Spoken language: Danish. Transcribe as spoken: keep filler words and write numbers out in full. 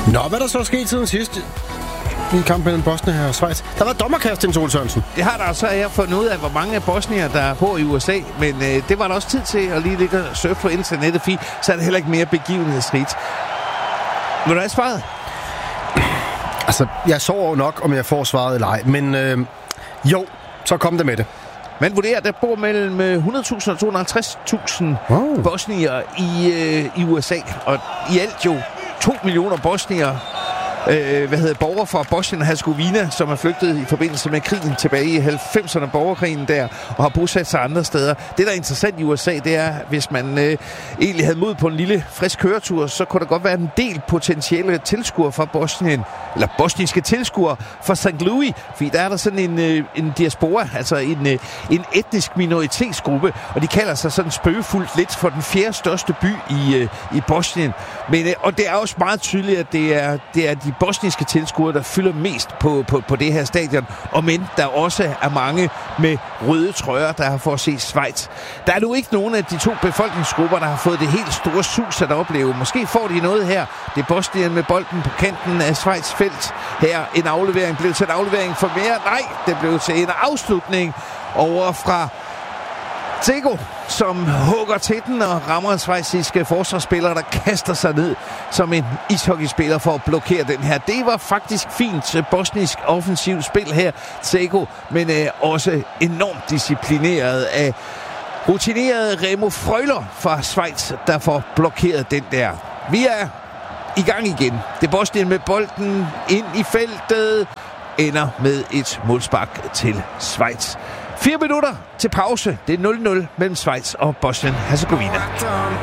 Nå, hvad er der så sket siden sidst i kampen mellem Bosnien og Schweiz? Der var dommerkast, Jens Ole Sørensen. Det har der, så har jeg fundet ud af, hvor mange af bosnier, der bor i U S A. Men øh, det var der også tid til at lige ligge og surfe på internettet, fordi så er det heller ikke mere begivenhedsrigt. Vil du have svaret? Altså, jeg sover nok, om jeg får svaret eller ej. Men øh, jo, så kom det med det. Man vurderer, at der bor mellem hundrede tusind og to hundrede og halvtreds tusind wow. bosnier i, øh, i U S A. Og i alt jo to millioner bosnier, øh, hvad hedder borgere fra Bosnien og Herzegovina, som er flygtet i forbindelse med krigen tilbage i halvfemserne, borgerkrigen der, og har bosat sig andre steder. Det, der er interessant i U S A, det er, hvis man øh, egentlig havde mod på en lille frisk køretur, så kunne der godt være en del potentielle tilskuere fra Bosnien, eller bosniske tilskuere fra Saint Louis, fordi der er der sådan en, øh, en diaspora, altså en, øh, en etnisk minoritetsgruppe, og de kalder sig sådan spøgefuldt lidt for den fjerde største by i, øh, i Bosnien. Men, øh, og det er også meget tydeligt, at det er, det er de bosniske tilskuere, der fylder mest på, på, på det her stadion, og men der også er mange med røde trøjer, der har fået at se Schweiz. Der er nu ikke nogen af de to befolkningsgrupper, der har fået det helt store sus at opleve. Måske får de noget her. Det er Bosnien med bolden på kanten af Schweiz felt. Her en aflevering blev til en aflevering for mere. Nej, det blev til en afslutning over fra Tego, som hugger til den og rammer en schweiziske forsvarsspiller, der kaster sig ned som en ishockeyspiller for at blokere den her. Det var faktisk fint bosnisk offensivt spil her, Tego, men øh, også enormt disciplineret af rutineret Remo Freuler fra Schweiz, der får blokeret den der. Vi er i gang igen. Det er Bosnien med bolden ind i feltet, ender med et målspark til Schweiz. Fire minutter til pause. Det er nul nul mellem Schweiz og Bosnien-Herzegovina.